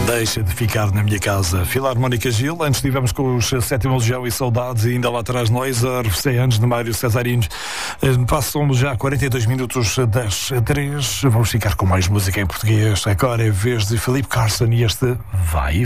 Deixa de ficar na minha casa. Filarmónica Gil. Antes estivemos com os Sétima Legião e Saudades, e ainda lá atrás Noiser, 100 anos de Mário Cesarinho. Passam já 42 minutos das 3. Vamos ficar com mais música em português. Agora é vez de Filipe Carson e este Vai.